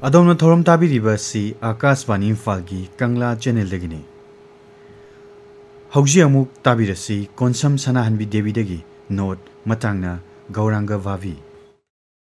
अदोमनो theorem ताबिरिबसी Akashvani इम्फालगी कंगला चैनलदगिनी हौजी अमुक ताबिरसी कोनसम सनाहनबी देवीदगी note मतांगना Gaurang भाभी